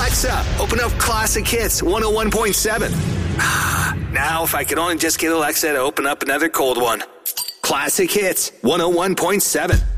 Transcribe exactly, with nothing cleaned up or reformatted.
Alexa, open up Classic Hits one oh one point seven. Now, if I could only just get Alexa to open up another cold one. Classic Hits one oh one point seven.